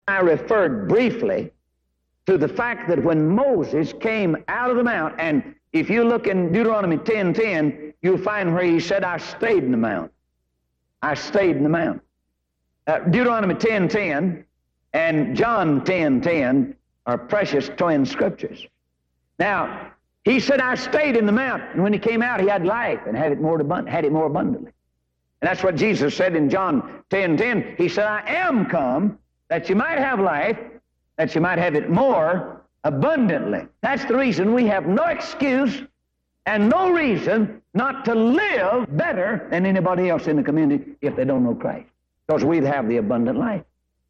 I referred briefly to the fact that when Moses came out of the mount, and if you look in Deuteronomy 10:10, you'll find where he said, I stayed in the mount. I stayed in the mount. Deuteronomy 10:10 and John 10:10 are precious twin scriptures. Now, he said, I stayed in the mount, and when he came out, he had life and had it more abundantly. And that's what Jesus said in John 10:10. He said, I am come that you might have life, that you might have it more abundantly. That's the reason we have no excuse and no reason not to live better than anybody else in the community if they don't know Christ, because we'd have the abundant life.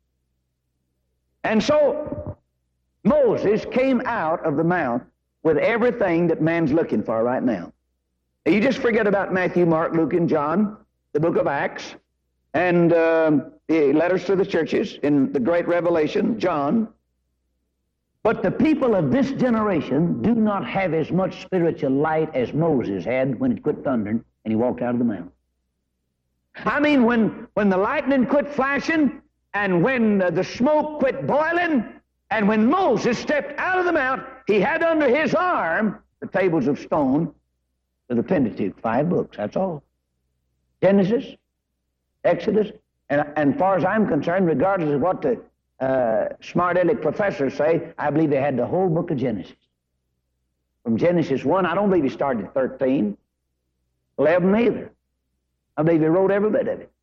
And so Moses came out of the mount with everything that man's looking for right now. You just forget about Matthew, Mark, Luke, and John, the book of Acts, and the letters to the churches in the great Revelation, John. But the people of this generation do not have as much spiritual light as Moses had when it quit thundering and he walked out of the mountain. I mean, when the lightning quit flashing and when the smoke quit boiling and when Moses stepped out of the mount, he had under his arm the tables of stone with the Pentateuch, 5 books, that's all. Genesis, Exodus, and far as I'm concerned, regardless of what the smart-aleck professors say, I believe they had the whole book of Genesis. From Genesis 1, I don't believe he started at 13, 11 either. I believe he wrote every bit of it.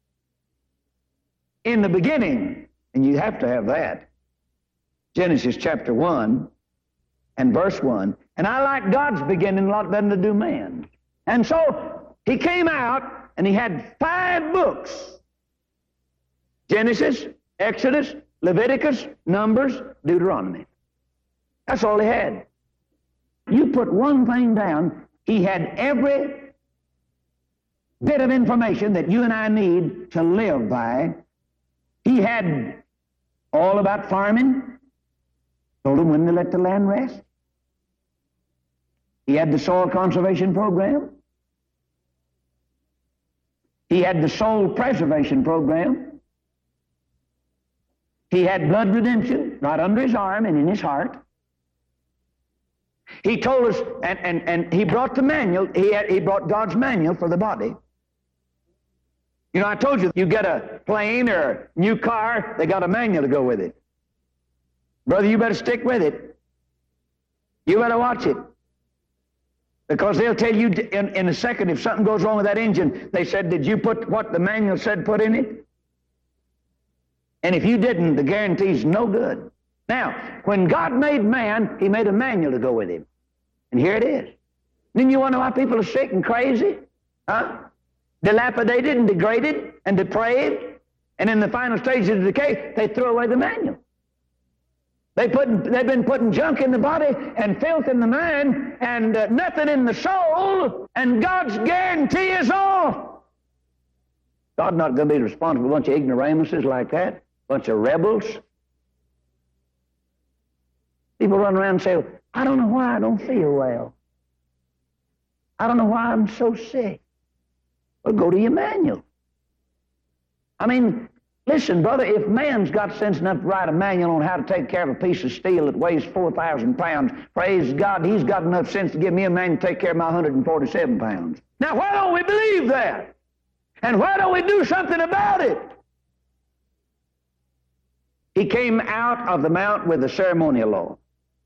In the beginning, and you have to have that, Genesis chapter 1 and verse 1. And I like God's beginning a lot better than to do man's. And so he came out and he had 5 books. Genesis, Exodus, Leviticus, Numbers, Deuteronomy. That's all he had. You put one thing down, he had every bit of information that you and I need to live by. He had all about farming, told him when to let the land rest. He had the soil conservation program. He had the soul preservation program. He had blood redemption right under his arm and in his heart. He told us, and he brought the manual, he brought God's manual for the body. You know, I told you get a plane or a new car, they got a manual to go with it. Brother, you better stick with it. You better watch it. Because they'll tell you in a second if something goes wrong with that engine. They said, did you put what the manual said put in it? And if you didn't, the guarantee's no good. Now, when God made man, he made a manual to go with him. And here it is. Then you wonder why people are sick and crazy? Huh? Dilapidated and degraded and depraved. And in the final stages of decay, they threw away the manual. They've been putting junk in the body and filth in the mind and nothing in the soul, and God's guarantee is off. God's not going to be responsible for a bunch of ignoramuses like that, a bunch of rebels. People run around and say, I don't know why I don't feel well. I don't know why I'm so sick. Well, go to your manual. I mean, listen, brother, if man's got sense enough to write a manual on how to take care of a piece of steel that weighs 4,000 pounds, praise God, he's got enough sense to give me a manual to take care of my 147 pounds. Now, why don't we believe that? And why don't we do something about it? He came out of the mount with the ceremonial law.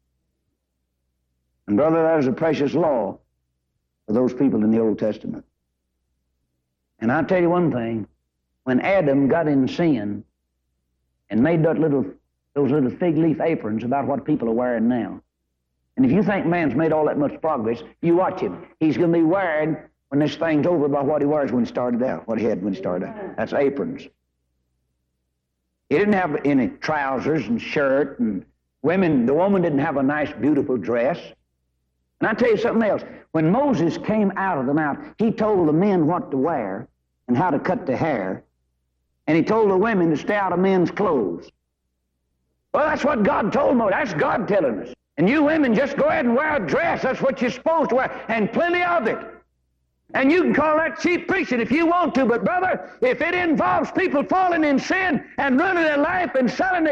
And brother, that is a precious law for those people in the Old Testament. And I'll tell you one thing. When Adam got in sin and made those little fig leaf aprons about what people are wearing now, and if you think man's made all that much progress, you watch him. He's going to be wearing, when this thing's over, about what he wears when he started out, what he had when he started out. That's aprons. He didn't have any trousers and shirt, and the woman didn't have a nice, beautiful dress. And I'll tell you something else. When Moses came out of the mount, he told the men what to wear and how to cut their hair. And he told the women to stay out of men's clothes. Well, that's what God told Moses. That's God telling us. And you women, just go ahead and wear a dress. That's what you're supposed to wear, and plenty of it. And you can call that cheap preaching if you want to, but brother, if it involves people falling in sin and running their life and selling